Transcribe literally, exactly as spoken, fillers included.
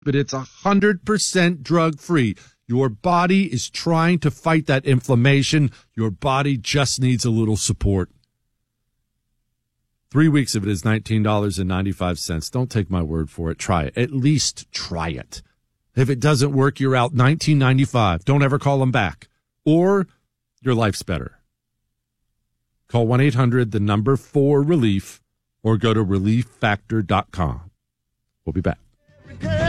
but it's one hundred percent drug-free. Your body is trying to fight that inflammation. Your body just needs a little support. Three weeks of it is nineteen dollars and ninety-five cents. Don't take my word for it. Try it. At least try it. If it doesn't work, you're out nineteen ninety-five. Don't ever call them back. Or your life's better. Call one eight hundred, the number four relief, or go to relief factor dot com. We'll be back.